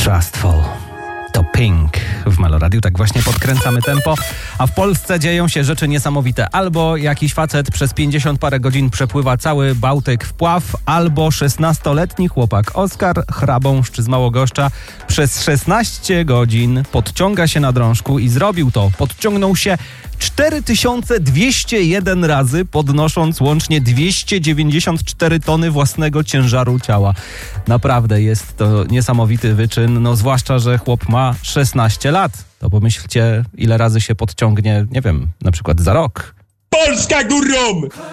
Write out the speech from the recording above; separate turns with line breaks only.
Trustful. To Pink w Meloradiu. Tak właśnie podkręcamy tempo. A w Polsce dzieją się rzeczy niesamowite. Albo jakiś facet przez 50 parę godzin przepływa cały Bałtyk w pław, albo 16-letni chłopak Oskar Chrabąszcz z Małogoszcza przez 16 godzin podciąga się na drążku i zrobił to. Podciągnął się 4201 razy, podnosząc łącznie 294 tony własnego ciężaru ciała. Naprawdę jest to niesamowity wyczyn, no zwłaszcza, że chłop ma 16 lat. To pomyślcie, ile razy się podciągnie, nie wiem, na przykład za rok.
Polska górą!